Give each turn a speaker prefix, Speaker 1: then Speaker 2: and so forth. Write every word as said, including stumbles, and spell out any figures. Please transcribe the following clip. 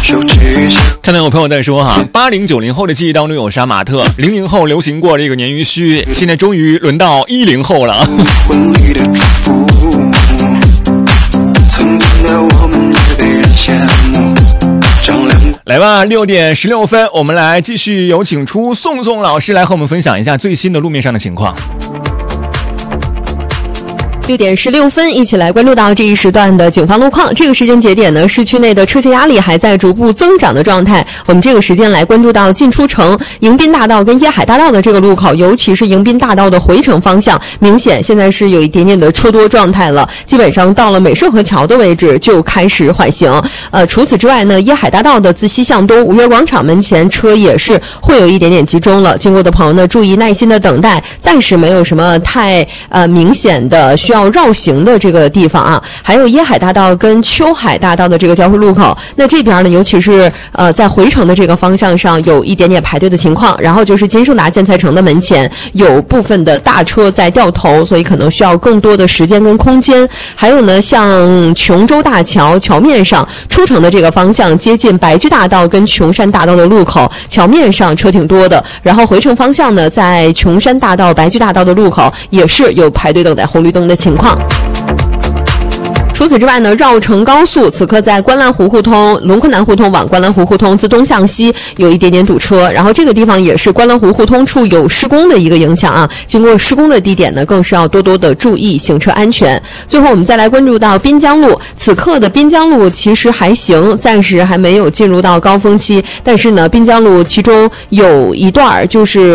Speaker 1: 看到有朋友在说哈，八零九零后的记忆当中有杀马特，零零后流行过这个鲶鱼须，现在终于轮到一零后了。来吧，六点十六分，我们来继续有请出宋宋老师来和我们分享一下最新的路面上的情况。
Speaker 2: 六点十六分，一起来关注到这一时段的警方路况。这个时间节点呢，市区内的车线压力还在逐步增长的状态。我们这个时间来关注到进出城迎宾大道跟椰海大道的这个路口，尤其是迎宾大道的回程方向，明显现在是有一点点的车多状态了。基本上到了美涉河桥的位置就开始缓行。呃，除此之外呢，椰海大道的自西向东五月广场门前车也是会有一点点集中了。经过的朋友呢，注意耐心的等待，暂时没有什么太呃明显的需要要绕行的这个地方啊，还有椰海大道跟秋海大道的这个交汇路口，那这边呢，尤其是呃在回程的这个方向上有一点点排队的情况。然后就是金盛达建材城的门前有部分的大车在掉头，所以可能需要更多的时间跟空间。还有呢，像琼州大桥桥面上出城的这个方向，接近白驹大道跟琼山大道的路口，桥面上车挺多的。然后回程方向呢，在琼山大道、白驹大道的路口也是有排队等待红绿灯的情况。除此之外呢，绕城高速此刻在观澜湖胡同、龙昆南胡同往观澜湖胡同自东向西有一点点堵车，然后这个地方也是观澜湖胡同处有施工的一个影响啊。经过施工的地点呢，更是要多多的注意行车安全。最后我们再来关注到滨江路，此刻的滨江路其实还行，暂时还没有进入到高峰期，但是呢，滨江路其中有一段就是